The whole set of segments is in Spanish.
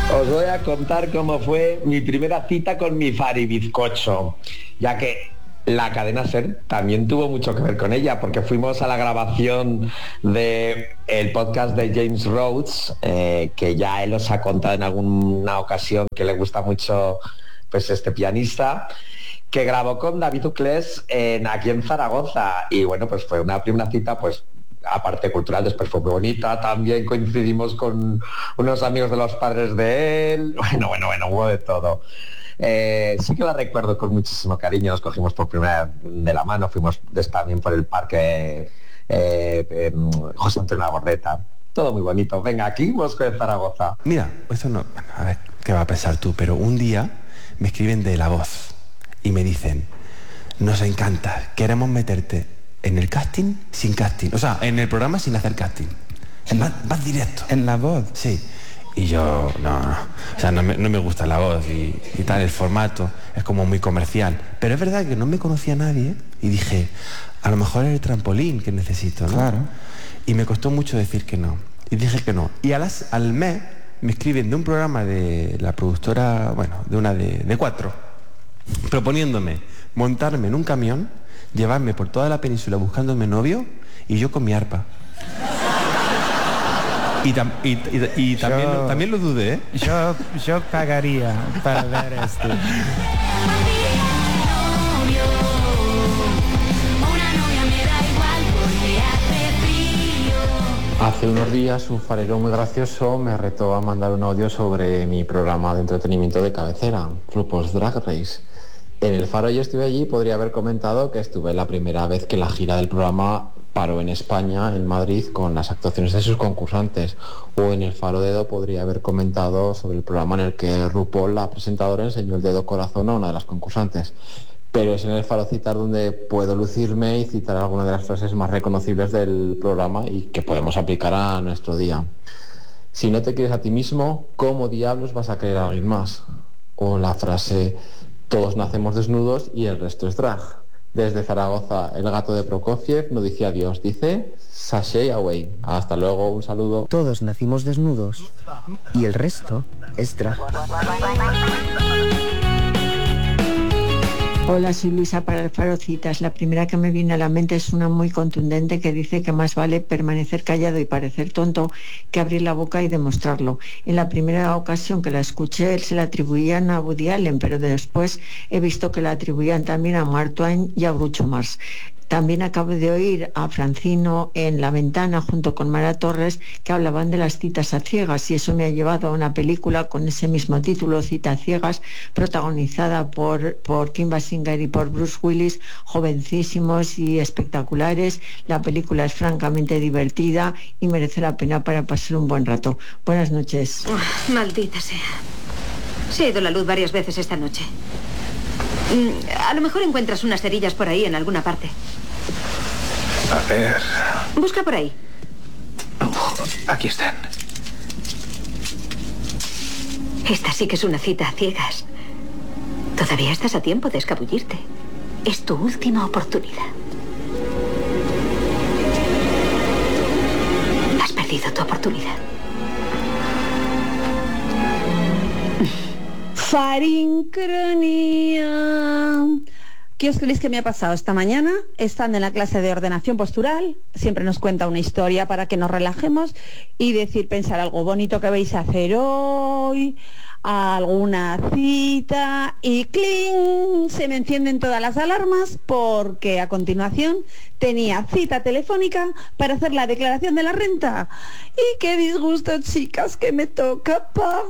Os voy a contar cómo fue mi primera cita con mi faribizcocho, ya que la cadena SER también tuvo mucho que ver con ella, porque fuimos a la grabación del podcast de James Rhodes, que ya él os ha contado en alguna ocasión que le gusta mucho pues este pianista, que grabó con David Uclés aquí en Zaragoza. Y bueno, pues fue una primera cita, pues aparte cultural, después fue muy bonita, también coincidimos con unos amigos de los padres de él, bueno, hubo de todo. Sí que la recuerdo con muchísimo cariño, nos cogimos por primera vez de la mano, fuimos también por el parque José Antonio Labordeta, todo muy bonito. Venga, aquí Bosco de Zaragoza. Mira, esto no, a ver, ¿qué va a pensar tú? Pero un día me escriben de La Voz y me dicen, nos encanta, queremos meterte en el casting sin casting, o sea, en el programa sin hacer casting, más directo. ¿En La Voz? Sí. Y yo, no, o sea, no me gusta La Voz y tal, el formato es como muy comercial. Pero es verdad que no me conocía nadie y dije, a lo mejor es el trampolín que necesito, ¿no? Claro. Y me costó mucho decir que no. Y dije que no. Y al mes me escriben de un programa de la productora, bueno, de una de 4, proponiéndome montarme en un camión, llevarme por toda la península buscándome novio y yo con mi arpa. Y también lo dudé, ¿eh? Yo pagaría para ver esto. Hace unos días un farero muy gracioso me retó a mandar un audio sobre mi programa de entretenimiento de cabecera, RuPaul's Drag Race. En el Faro yo estuve allí, podría haber comentado que estuve la primera vez que la gira del programa paró en España, en Madrid, con las actuaciones de sus concursantes. O en el Faro Dedo podría haber comentado sobre el programa en el que RuPaul, la presentadora, enseñó el dedo corazón a una de las concursantes. Pero es en el Faro Citar donde puedo lucirme y citar algunas de las frases más reconocibles del programa y que podemos aplicar a nuestro día. Si no te quieres a ti mismo, ¿cómo diablos vas a querer a alguien más? O la frase, todos nacemos desnudos y el resto es drag. Desde Zaragoza, el gato de Prokofiev no dice adiós, dice sashay away. Hasta luego, un saludo. Todos nacimos desnudos y el resto es drag. Hola, soy Luisa para el Faro Citas. La primera que me viene a la mente es una muy contundente que dice que más vale permanecer callado y parecer tonto que abrir la boca y demostrarlo. En la primera ocasión que la escuché se la atribuían a Woody Allen, pero después he visto que la atribuían también a Mark Twain y a Groucho Marx. También acabo de oír a Francino en La Ventana junto con Mara Torres que hablaban de las citas a ciegas y eso me ha llevado a una película con ese mismo título, Cita a ciegas, protagonizada por Kim Basinger y por Bruce Willis, jovencísimos y espectaculares. La película es francamente divertida y merece la pena para pasar un buen rato. Buenas noches. Maldita sea. Se ha ido la luz varias veces esta noche. A lo mejor encuentras unas cerillas por ahí en alguna parte. A ver... Busca por ahí. Aquí están. Esta sí que es una cita a ciegas. Todavía estás a tiempo de escabullirte. Es tu última oportunidad. Has perdido tu oportunidad. Farincronía. ¿Qué os creéis que me ha pasado esta mañana? Estando en la clase de ordenación postural, siempre nos cuenta una historia para que nos relajemos y pensar algo bonito que vais a hacer hoy, alguna cita y ¡cling! Se me encienden todas las alarmas porque a continuación tenía cita telefónica para hacer la declaración de la renta. Y qué disgusto, chicas, que me toca pagar.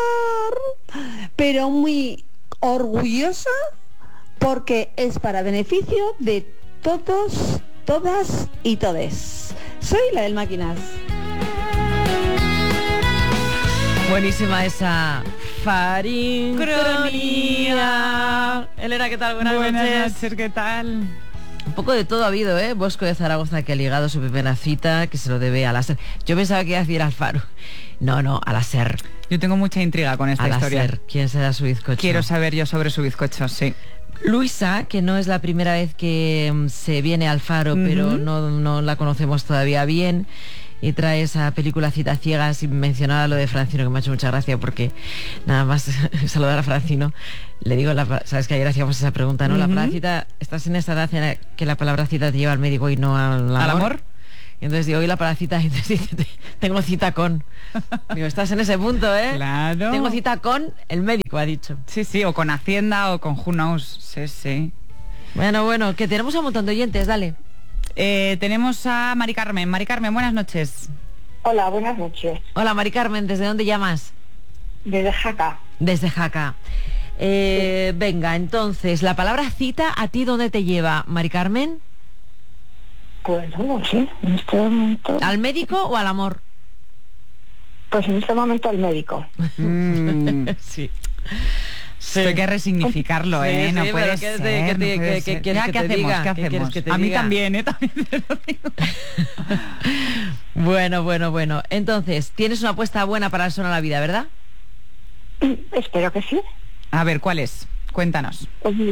Pero muy orgullosa porque es para beneficio de todos, todas y todes. Soy la del Máquinas. Buenísima esa farincronía. Elena, ¿qué tal? Buenas noches. ¿Qué tal? Un poco de todo ha habido, ¿eh? Bosco de Zaragoza que ha ligado su primera cita, que se lo debe a la SER. Yo pensaba que iba a decir al Faro. No, a la SER. Yo tengo mucha intriga con esta historia. A la SER. ¿Quién será su bizcocho? Quiero saber yo sobre su bizcocho, sí. Luisa, que no es la primera vez que se viene al Faro, pero no la conocemos todavía bien, y trae esa película Citas ciegas y mencionaba lo de Francino, que me ha hecho mucha gracia porque nada más saludar a Francino, le digo, sabes que ayer hacíamos esa pregunta, ¿no? La palabra cita, estás en esa edad en la que la palabra cita te lleva al médico y no al amor. Y entonces digo, hoy la palabra cita, y entonces dice, tengo cita con. Digo, estás en ese punto, ¿eh? Claro. Tengo cita con el médico, ha dicho. Sí, sí, o con Hacienda o con Who Knows. Sí, sí. Bueno, que tenemos a un montón de oyentes, dale. Tenemos a Mari Carmen. Mari Carmen, buenas noches. Hola, buenas noches. Hola, Mari Carmen, ¿desde dónde llamas? Desde Jaca. Desde Jaca. Venga, entonces, la palabra cita, ¿a ti dónde te lleva, Mari Carmen? Pues no lo sé, en este momento... ¿Al médico o al amor? Pues en este momento al médico. Sí. Esto hay que resignificarlo, ¿eh? Sí, no sí, puede pero ser. ¿Qué hacemos? A mí también, ¿eh? También te lo digo. Bueno. Entonces, tienes una apuesta buena para el Son a la Vida, ¿verdad? Espero que sí. A ver, ¿cuál es? Cuéntanos.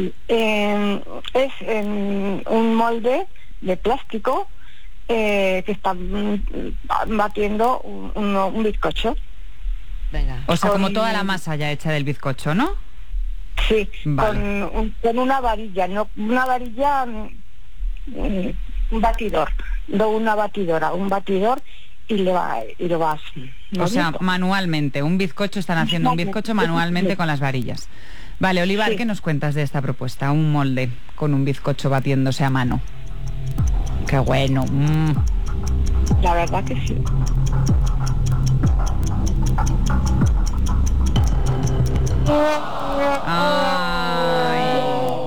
Es un molde de plástico que está batiendo un bizcocho. Venga. O sea, como toda la masa ya hecha del bizcocho, ¿no? Sí, vale. con una varilla, no una varilla, un batidor, no una batidora, un batidor y lo vas. O sea, manualmente, un bizcocho, están haciendo un bizcocho manualmente con las varillas. Vale, Olivar, ¿qué nos cuentas de esta propuesta? Un molde con un bizcocho batiéndose a mano. Qué bueno. La verdad que sí. Ay.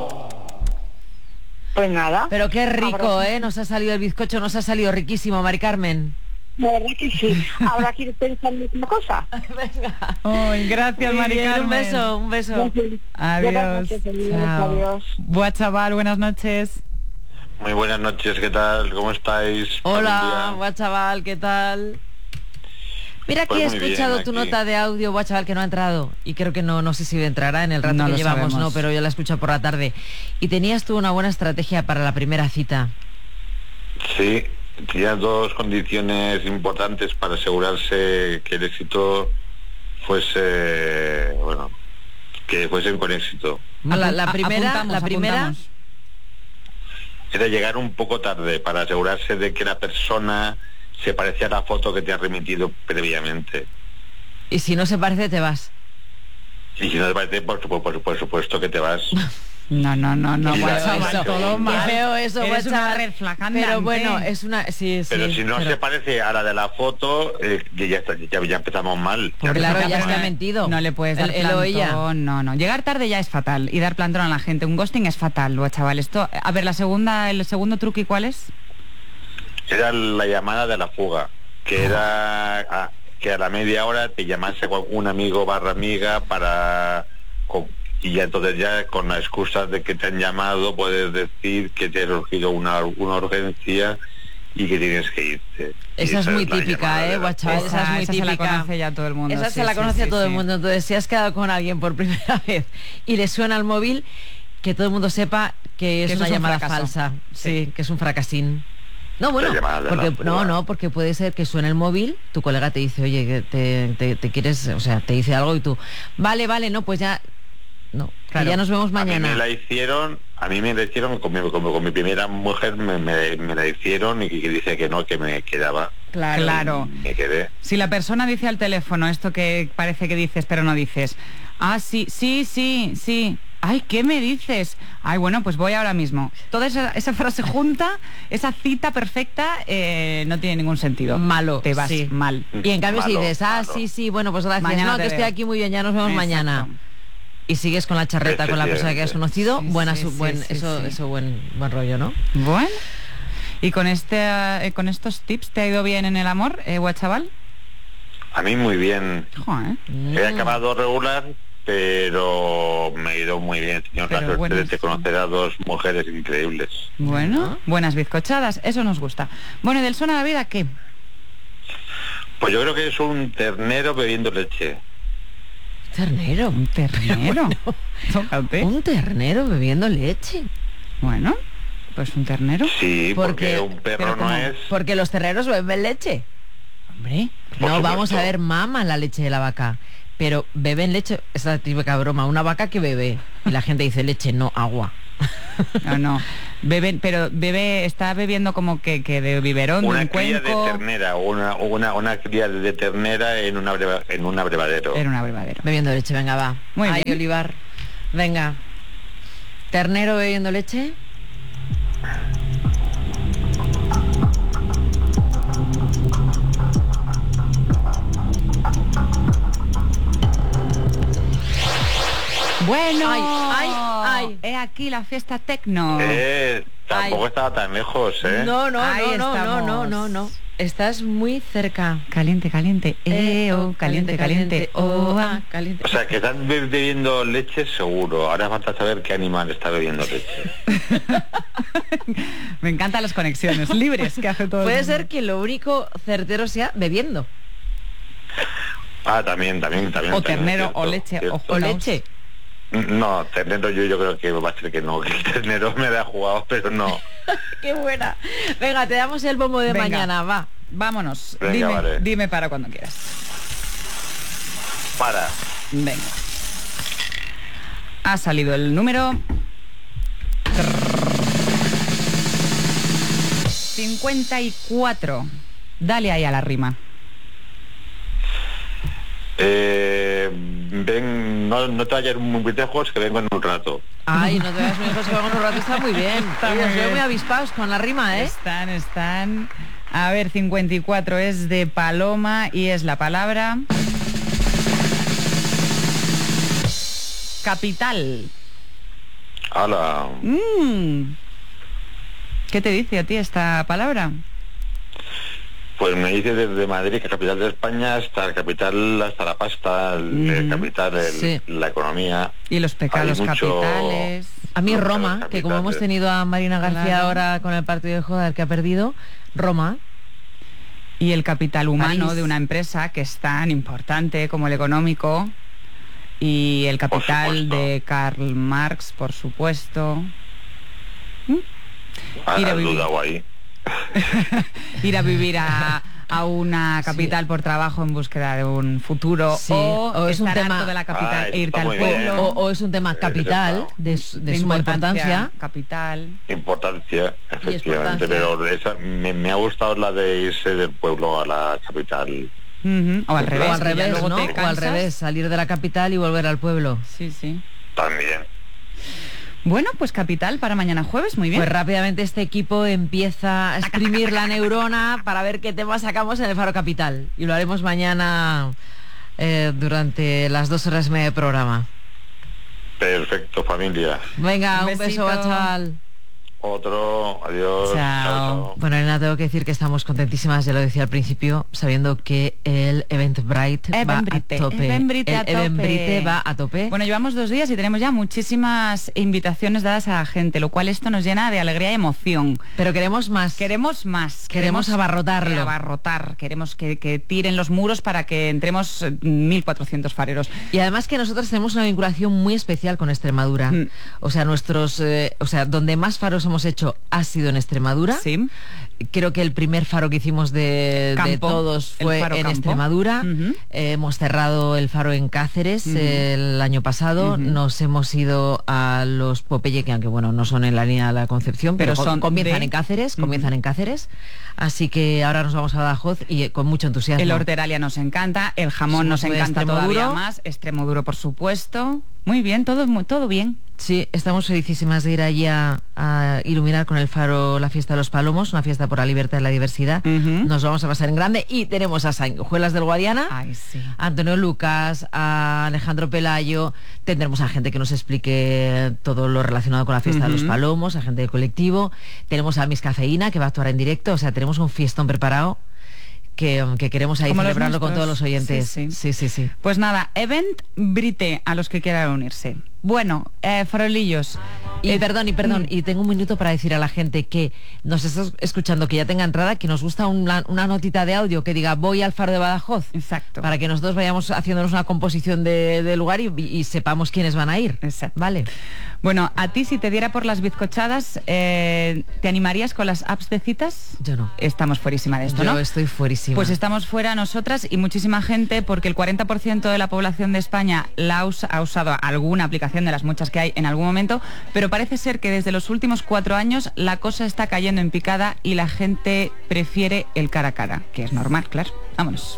Pues nada. Pero qué rico, nos ha salido el bizcocho, nos ha salido riquísimo, Mari Carmen. La verdad que sí. Ahora quiero pensar en una cosa. Venga. Ay, gracias, Mari Carmen. Un beso. Adiós. Adiós. Buah, chaval, buenas noches. Muy buenas noches, ¿qué tal? ¿Cómo estáis? Hola, guau chaval, ¿qué tal? Mira, aquí Pues he muy escuchado bien, tu aquí. nota de audio, guau chaval, que no ha entrado. Y creo que no sé si entrará en el rato No que lo llevamos, sabemos. no, pero yo la he escuchado por la tarde. Y tenías tú una buena estrategia para la primera cita. Sí, tenía dos condiciones importantes para asegurarse que el éxito fuese, que fuesen con éxito. La primera Apuntamos. Era llegar un poco tarde para asegurarse de que la persona se parecía a la foto que te ha remitido previamente. y si no se parece te vas. Y si no te parece, por supuesto que te vas. No, Y guau, la- chaval, eso. todo Qué mal. feo eso, guau, Eres una chaval. red flag andante. Pero bueno, es una... Sí, Pero sí, si no se parece a la de la foto, ya empezamos mal. Claro, ya pero está mentido. No le puedes dar Él o ella. plantón, no. Llegar tarde ya es fatal. Y dar plantón a la gente. Un ghosting es fatal, lo chaval. Esto, a ver, el segundo truqui, ¿cuál es? Era la llamada de la fuga, que era que a la media hora te llamase un amigo / amiga y ya entonces ya con la excusa de que te han llamado puedes decir que te ha surgido una urgencia y que tienes que irte. Esa es muy típica, guachaval, esa es muy Esa típica. se la conoce ya todo el mundo. Esa sí, se la sí, conoce sí, todo el sí. mundo. Entonces, si has quedado con alguien por primera vez y le suena el móvil, que todo el mundo sepa que es Que eso una es un llamada fracaso. falsa. Sí. Sí, que es un fracasín. No, bueno, La llamada de porque, la fuga. porque puede ser que suene el móvil, tu colega te dice, oye, que te quieres, o sea, te dice algo y tú, vale, no, pues ya, no, Claro. que ya nos vemos A mí mañana. me la hicieron con mi primera mujer me la hicieron y que dice que no, que me quedaba. Claro. Me quedé. Si la persona dice al teléfono esto que parece que dices pero no dices, sí, ay, ¿qué me dices? Ay, bueno, pues voy ahora mismo. Toda esa frase junta, esa cita perfecta, no tiene ningún sentido. Malo, Te vas sí. mal. Y en cambio si Malo, dices, malo. sí, bueno, pues gracias, Mañana no, te que estoy veo. aquí muy bien, ya nos vemos Exacto. mañana. Y sigues con la charreta con la persona que has conocido, Sí, buena, sí, buen, sí, eso, sí. eso buen rollo, ¿no? Bueno. ¿Y con estos tips te ha ido bien en el amor, guachaval? A mí muy bien. Joder. He acabado regular, pero me he ido muy bien. He tenido la Pero suerte bueno, de conocer a dos mujeres increíbles. Bueno, buenas bizcochadas, eso nos gusta. Bueno, ¿y del Son a la Vida qué? Pues yo creo que es un ternero bebiendo leche. Ternero. Un ternero. Bueno. Tócate. Un ternero bebiendo leche. Bueno, pues un ternero. Sí, porque Porque- un perro pero no como- es... Porque los terneros beben leche. Hombre. No, vamos a ver, mama la leche de la vaca. Pero beben leche, es la típica broma, una vaca que bebe. Y la gente dice leche, no, agua. No. Beben, pero está bebiendo como que de biberón, una de un cría cuenco. de ternera, una cría de ternera en un abrevadero. En un abrevadero. Bebiendo leche, venga, va. Muy Ay, bien. Olivar. Venga. ¿Ternero bebiendo leche? Bueno, ay. He aquí la fiesta tecno. Tampoco estaba tan lejos, ¿eh? No. Estás muy cerca. Caliente, caliente. Caliente, caliente. Caliente. O sea, que están bebiendo leche seguro. Ahora falta saber qué animal está bebiendo leche. Me encantan las conexiones libres que hace todo el Puede mundo. ser que lo único certero sea bebiendo. También. O ternero, cierto, o leche, cierto. o leche. No, ternero yo creo que va a ser que no. Que el ternero me había jugado, pero no. Qué buena. Venga, te damos el bombo de Venga. mañana, va. Vámonos. Venga, vale. Dime para cuando quieras. Para. Venga. Ha salido el número 54. Dale ahí a la rima. Ven, no te vayas muy lejos, que vengo en un rato. Ay, no te veas muy lejos, que vamos un rato, está muy bien. Está Oye, muy soy bien. muy avispados con la rima, ¿eh? Están. A ver, 54 es de paloma y es la palabra capital. Hola. ¿Qué te dice a ti esta palabra? Pues me dice desde Madrid, que capital de España, hasta la capital, hasta la pasta, el capital, Sí. la economía. Y los pecados Hay mucho- capitales. A mí No, Roma, pero que como hemos capitales. tenido a Marina García Claro. ahora con el partido de Joder que ha perdido, Roma. Y el capital humano París. de una empresa que es tan importante como el económico. Y el capital supuesto. de Karl Marx, por supuesto. Ir a Has vivir. dudado ahí. Ir a vivir a una capital por trabajo en búsqueda de un futuro. Sí, O es un estar tema- harto de la capital e irte está al muy bien. pueblo. O es un tema capital, de suma importancia. Capital. Importancia, efectivamente, importancia. pero esa, me ha gustado la de irse del pueblo a la capital. Ujú. O al revés. O al que ya revés, luego ¿no? te O al cansas. revés, salir de la capital y volver al pueblo. Sí. También. Bueno, pues capital para mañana jueves, muy bien. Pues rápidamente este equipo empieza a exprimir la neurona para ver qué tema sacamos en el Faro Capital. Y lo haremos mañana durante las 2 horas y media de programa. Perfecto, familia. Venga, Un un besito. beso, chaval. Otro, adiós. Chao. Bueno, Elena, tengo que decir que estamos contentísimas, ya lo decía al principio, sabiendo que el Eventbrite va Eventbrite, a tope. Eventbrite a El tope. Eventbrite va a tope. Bueno, llevamos 2 días y tenemos ya muchísimas invitaciones dadas a la gente, lo cual esto nos llena de alegría y emoción. Pero queremos más. Queremos más. Queremos abarrotarlo. Abarrotar. Queremos que tiren los muros para que entremos 1.400 fareros. Y además que nosotros tenemos una vinculación muy especial con Extremadura. O sea, donde más faros hemos hecho ha sido en Extremadura. Sí. Creo que el primer faro que hicimos de Campo, todos el fue faro en campo. Extremadura. Ujú. Hemos cerrado el faro en Cáceres Ujú. el año pasado. Ujú. Nos hemos ido a los Popeye, que aunque bueno, no son en la línea de la Concepción, pero, Pero son comienzan de- en Cáceres, Ujú. comienzan en Cáceres. Así que ahora nos vamos a Badajoz y con mucho entusiasmo. El horteralia nos encanta, el jamón Somos nos de encanta Extremoduro. todavía más, extremo duro por supuesto. Muy bien, todo bien. Sí, estamos felicísimas de ir allí a iluminar con el faro la fiesta de los Palomos, una fiesta por la libertad y la diversidad. Ujú. Nos vamos a pasar en grande y tenemos a Sanguijuelas del Guadiana, Ay, sí. a Antonio Lucas, a Alejandro Pelayo. Tendremos a gente que nos explique todo lo relacionado con la fiesta de los Ujú. Palomos, a gente del colectivo. Tenemos a Miss Cafeína, que va a actuar en directo. O sea, tenemos un fiestón preparado que queremos ahí Como los celebrarlo con nuestros. todos los oyentes. Sí. Sí. Pues nada, Eventbrite a los que quieran unirse. Bueno, farolillos. Y perdón, y tengo un minuto para decir a la gente que nos está escuchando, que ya tenga entrada, que nos gusta una notita de audio que diga voy al Faro de Badajoz. Exacto. Para que nosotros vayamos haciéndonos una composición de lugar y sepamos quiénes van a ir. Exacto. Vale. Bueno, a ti si te diera por las bizcochadas, ¿te animarías con las apps de citas? Yo no. Estamos fuerísima de esto, ¿no? Yo estoy fuerísima. Pues estamos fuera nosotras y muchísima gente, porque el 40% de la población de España ha usado alguna aplicación de las muchas que hay en algún momento, pero parece ser que desde los últimos 4 años la cosa está cayendo en picada y la gente prefiere el cara a cara, que es normal, claro. Vámonos.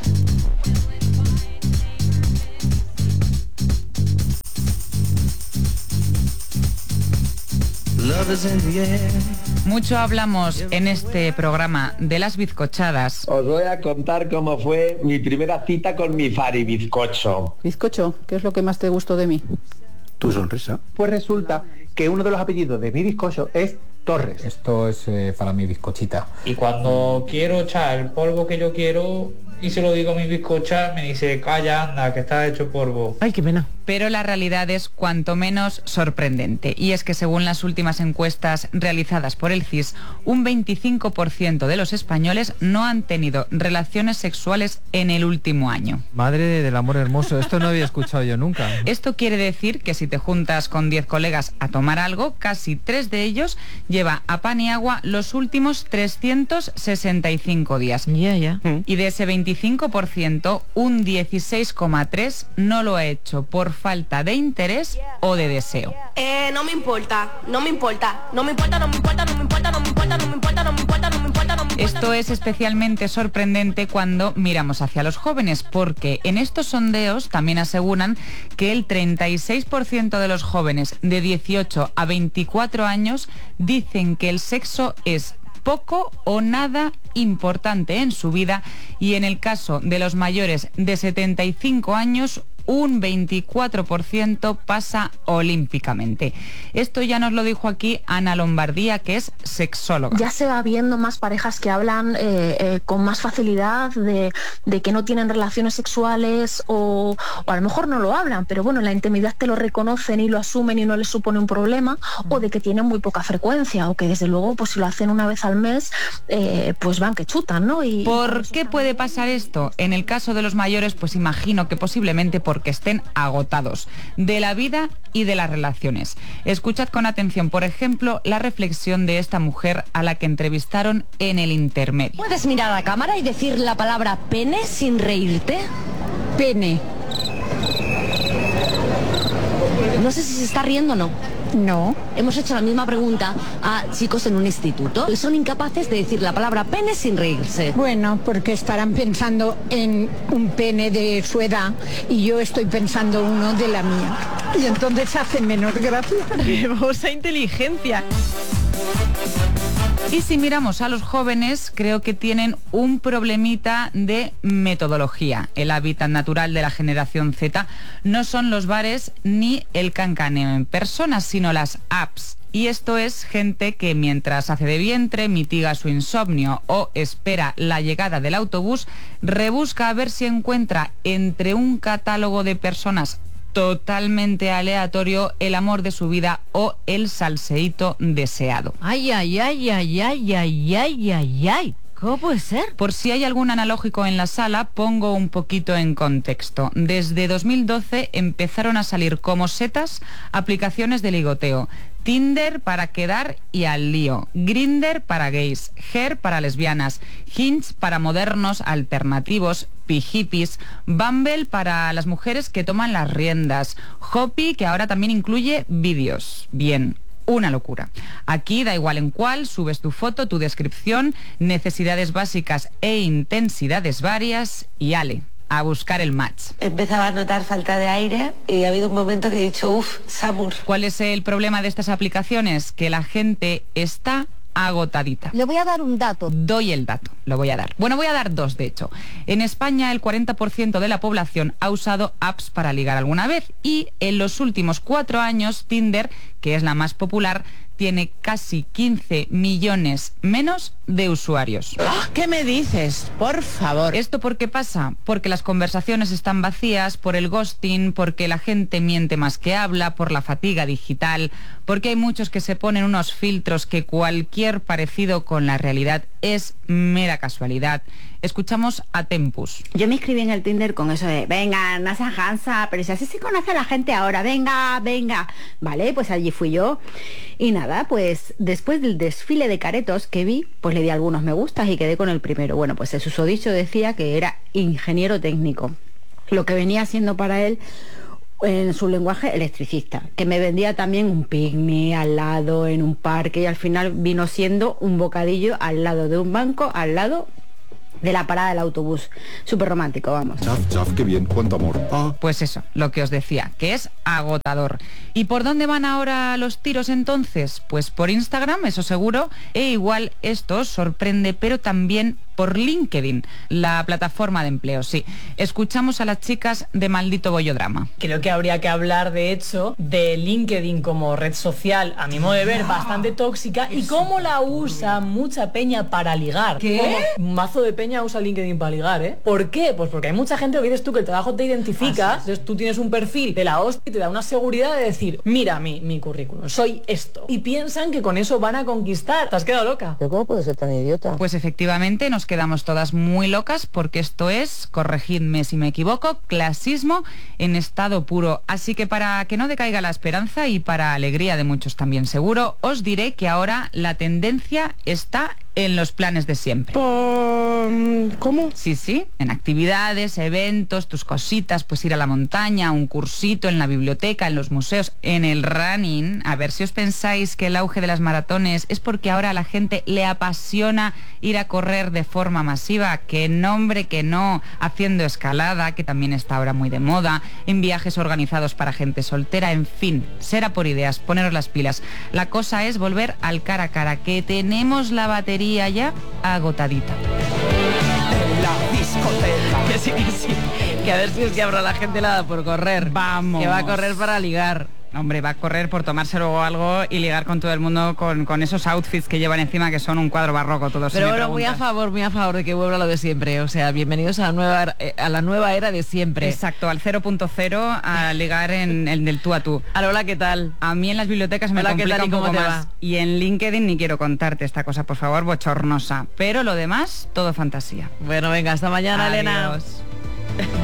Mucho hablamos en este programa de las bizcochadas. Os voy a contar cómo fue mi primera cita con mi faribizcocho. Bizcocho, ¿qué es lo que más te gustó de mí? Tu sonrisa. Pues resulta que uno de los apellidos de mi bizcocho es Torres. Esto es para mi bizcochita. Y cuando quiero echar el polvo que yo quiero y se lo digo a mi bizcocha, me dice, calla, anda, que está hecho polvo. Ay, qué pena. Pero la realidad es cuanto menos sorprendente, y es que según las últimas encuestas realizadas por el CIS, un 25% de los españoles no han tenido relaciones sexuales en el último año. Madre del amor hermoso, esto no había escuchado yo nunca. Esto quiere decir que si te juntas con 10 colegas a tomar algo, casi 3 de ellos lleva a pan y agua los últimos 365 días. Y de ese 25%, un 16,3% no lo ha hecho por falta de interés o de deseo. No me importa, no me importa, no me importa, no me importa, no me importa, no me importa, no me importa, no me importa, no me importa, no me importa. Esto es especialmente sorprendente cuando miramos hacia los jóvenes, porque en estos sondeos también aseguran que el 36% de los jóvenes de 18 a 24 años dicen que el sexo es poco o nada importante en su vida, y en el caso de los mayores de 75 años, un 24% pasa olímpicamente. Esto ya nos lo dijo aquí Ana Lombardía, que es sexóloga. Ya se va viendo más parejas que hablan con más facilidad de que no tienen relaciones sexuales o a lo mejor no lo hablan, pero bueno, en la intimidad te lo reconocen y lo asumen y no les supone un problema, o de que tienen muy poca frecuencia, o que desde luego pues si lo hacen una vez al mes pues van que chutan, ¿no? ¿Por qué puede pasar esto? En el caso de los mayores, pues imagino que posiblemente porque estén agotados de la vida y de las relaciones. Escuchad con atención, por ejemplo, la reflexión de esta mujer a la que entrevistaron en El Intermedio. ¿Puedes mirar a la cámara y decir la palabra pene sin reírte? Pene. No sé si se está riendo o no. No. Hemos hecho la misma pregunta a chicos en un instituto y son incapaces de decir la palabra pene sin reírse. Bueno, porque estarán pensando en un pene de su edad y yo estoy pensando uno de la mía. Y entonces hace menos gracia. Hermosa inteligencia. Y si miramos a los jóvenes, creo que tienen un problemita de metodología. El hábitat natural de la generación Z no son los bares ni el cancaneo en persona, sino las apps. Y esto es gente que mientras hace de vientre, mitiga su insomnio o espera la llegada del autobús, rebusca a ver si encuentra entre un catálogo de personas totalmente aleatorio el amor de su vida o el salseíto deseado. Ay, ay, ay, ay, ay, ay, ay, ay, ay. ¿Cómo puede ser? Por si hay algún analógico en la sala, pongo un poquito en contexto. Desde 2012 empezaron a salir como setas aplicaciones de ligoteo. Tinder para quedar y al lío, Grindr para gays, Her para lesbianas, Hinge para modernos alternativos, hippies, Bumble para las mujeres que toman las riendas, Hoppy, que ahora también incluye vídeos. Bien, una locura. Aquí da igual en cuál, subes tu foto, tu descripción, necesidades básicas e intensidades varias y ale, a buscar el match. Empezaba a notar falta de aire y ha habido un momento que he dicho, uff, Samur. ¿Cuál es el problema de estas aplicaciones? Que la gente está agotadita. Le voy a dar un dato. Doy el dato, lo voy a dar. Bueno, voy a dar 2, de hecho. En España, el 40% de la población ha usado apps para ligar alguna vez, y en los últimos 4 años, Tinder, que es la más popular, tiene casi 15 millones menos de usuarios. ¿Qué me dices? Por favor. ¿Esto por qué pasa? Porque las conversaciones están vacías, por el ghosting, porque la gente miente más que habla, por la fatiga digital, porque hay muchos que se ponen unos filtros que cualquier parecido con la realidad es mera casualidad. Escuchamos a Tempus. Yo me inscribí en el Tinder con eso de, venga, no seas gansa, pero si así se conoce a la gente ahora, venga. Vale, pues allí fui yo. Y nada, pues después del desfile de caretos que vi, pues le di algunos me gustas y quedé con el primero. Bueno, pues el susodicho decía que era ingeniero técnico, lo que venía siendo para él, en su lenguaje, electricista, que me vendía también un picnic al lado, en un parque, y al final vino siendo un bocadillo al lado de un banco, al lado de la parada del autobús. Súper romántico, vamos. Chaf, qué bien, cuánto amor. Pues eso, lo que os decía, que es agotador. ¿Y por dónde van ahora los tiros entonces? Pues por Instagram, eso seguro, e igual esto os sorprende, pero también por LinkedIn, la plataforma de empleo, sí. Escuchamos a las chicas de Maldito Bollodrama. Creo que habría que hablar, de hecho, de LinkedIn como red social, a mi modo de ver, bastante tóxica, y cómo la usa mucha peña para ligar. ¿Qué? Un mazo de peña usa LinkedIn para ligar, ¿eh? ¿Por qué? Pues porque hay mucha gente, que dices tú, que el trabajo te identifica, entonces tú tienes un perfil de la hostia y te da una seguridad de decir, mira mi currículum, soy esto. Y piensan que con eso van a conquistar. ¿Te has quedado loca? ¿Pero cómo puedes ser tan idiota? Pues efectivamente nos quedamos todas muy locas, porque esto es, corregidme si me equivoco, clasismo en estado puro. Así que para que no decaiga la esperanza y para alegría de muchos también seguro, os diré que ahora la tendencia está en los planes de siempre. ¿Cómo? Sí, en actividades, eventos, tus cositas, pues ir a la montaña, un cursito en la biblioteca, en los museos, en el running. A ver si os pensáis que el auge de las maratones es porque ahora a la gente le apasiona ir a correr de forma masiva. Que no, hombre, que no. Haciendo escalada, que también está ahora muy de moda, en viajes organizados para gente soltera, en fin, será por ideas, poneros las pilas. La cosa es volver al cara a cara, que tenemos la batería ya agotadita. La discoteca. Que sí. Que a ver si es que habrá la gente helada por correr. Vamos. Que va a correr para ligar. Hombre, va a correr por tomarse luego algo y ligar con todo el mundo con esos outfits que llevan encima, que son un cuadro barroco todos. Pero bueno, muy a favor de que vuelva lo de siempre. O sea, bienvenidos a la nueva era de siempre. Exacto, al 0.0, a ligar en el del tú a tú. Hola, ¿qué tal? A mí en las bibliotecas me complica un poco más. Y en LinkedIn ni quiero contarte esta cosa, por favor, bochornosa. Pero lo demás, todo fantasía. Bueno, venga, hasta mañana, Adiós. Elena.